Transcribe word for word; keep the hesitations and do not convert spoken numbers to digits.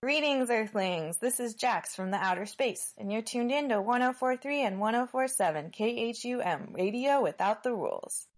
Greetings, Earthlings! This is Jax from the outer space, and you're tuned in to one oh four point three and one oh four point seven K H U M, Radio Without the Rules.